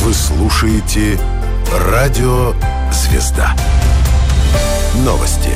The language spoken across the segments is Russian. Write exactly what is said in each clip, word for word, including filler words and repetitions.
Вы слушаете Радио «Звезда». Новости.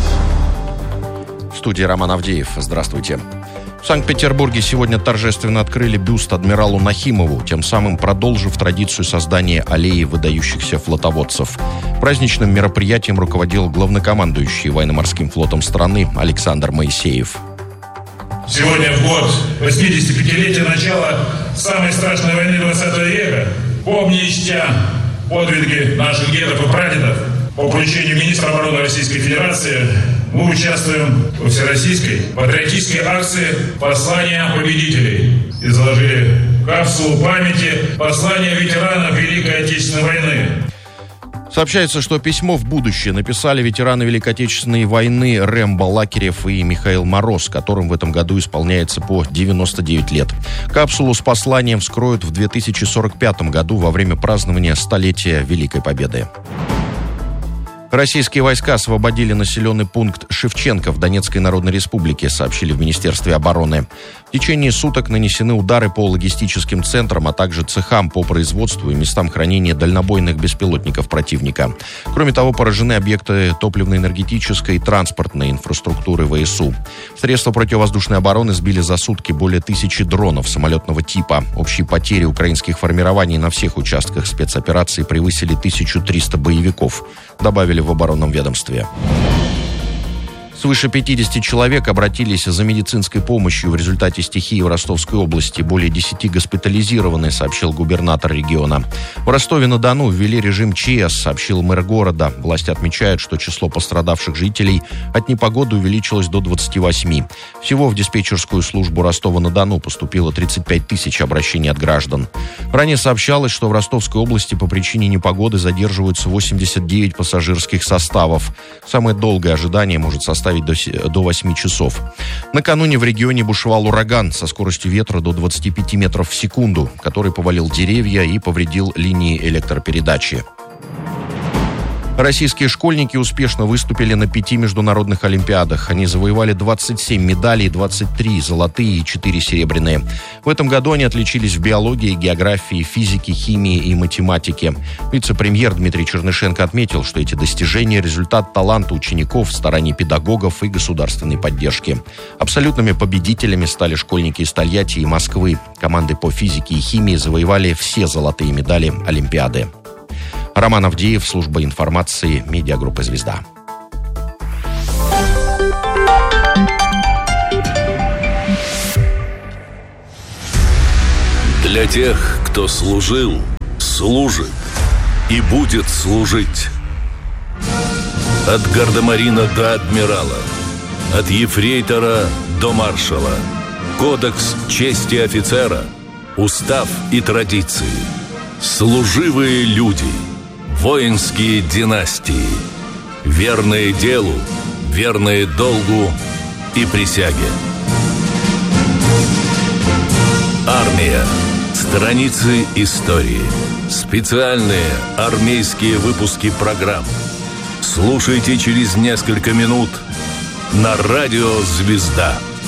В студии Роман Авдеев. Здравствуйте. В Санкт-Петербурге сегодня торжественно открыли бюст адмиралу Нахимову, тем самым продолжив традицию создания аллеи выдающихся флотоводцев. Праздничным мероприятием руководил главнокомандующий военно-морским флотом страны Александр Моисеев. Сегодня, в год восьмидесятипятилетия начала самой страшной войны двадцатого века, помня и чтя подвиги наших дедов и прадедов, по поручению министра обороны Российской Федерации мы участвуем во всероссийской патриотической акции «Послание победителей» и заложили капсулу памяти «Послание ветеранов Великой Отечественной войны». Сообщается, что письмо в будущее написали ветераны Великой Отечественной войны Рэмбо Лакерев и Михаил Мороз, которым в этом году исполняется по девяносто девять лет. Капсулу с посланием вскроют в две тысячи сорок пятом году во время празднования столетия Великой Победы. Российские войска освободили населенный пункт Шевченко в Донецкой Народной Республике, сообщили в Министерстве обороны. В течение суток нанесены удары по логистическим центрам, а также цехам по производству и местам хранения дальнобойных беспилотников противника. Кроме того, поражены объекты топливно-энергетической и транспортной инфраструктуры ВСУ. Средства противовоздушной обороны сбили за сутки более тысячи дронов самолетного типа. Общие потери украинских формирований на всех участках спецоперации превысили тысячу триста боевиков, добавили в оборонном ведомстве. Свыше пятидесяти человек обратились за медицинской помощью в результате стихии в Ростовской области. Более десяти госпитализированы, сообщил губернатор региона. В Ростове-на-Дону ввели режим ЧС, сообщил мэр города. Власти отмечают, что число пострадавших жителей от непогоды увеличилось до двадцати восьми. Всего в диспетчерскую службу Ростова-на-Дону поступило тридцать пять тысяч обращений от граждан. Ранее сообщалось, что в Ростовской области по причине непогоды задерживаются восемьдесят девять пассажирских составов. Самое долгое ожидание может составить до восьми часов. Накануне в регионе бушевал ураган со скоростью ветра до двадцати пяти метров в секунду, который повалил деревья и повредил линии электропередачи. Российские школьники успешно выступили на пяти международных олимпиадах. Они завоевали двадцать семь медалей, двадцать три золотые и четыре серебряные. В этом году они отличились в биологии, географии, физике, химии и математике. Вице-премьер Дмитрий Чернышенко отметил, что эти достижения – результат таланта учеников, стараний педагогов и государственной поддержки. Абсолютными победителями стали школьники из Тольятти и Москвы. Команды по физике и химии завоевали все золотые медали Олимпиады. Роман Авдеев, служба информации, медиагруппа «Звезда». Для тех, кто служил, служит и будет служить. От гардемарина до адмирала, от ефрейтора до маршала. Кодекс чести офицера, устав и традиции. Служивые люди, воинские династии, верные делу, верные долгу и присяге. Армия. Страницы истории. Специальные армейские выпуски программ. Слушайте через несколько минут на радио «Звезда».